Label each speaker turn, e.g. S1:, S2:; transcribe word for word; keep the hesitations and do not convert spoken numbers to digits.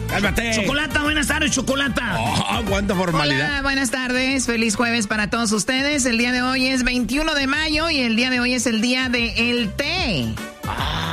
S1: Cálmate.
S2: Chocolata, buenas tardes, Chocolata.
S1: Oh, cuánta formalidad.
S3: Hola, buenas tardes. Feliz jueves para todos ustedes. El día de hoy es veintiuno de mayo y el día de hoy es el día del té.
S2: Ah,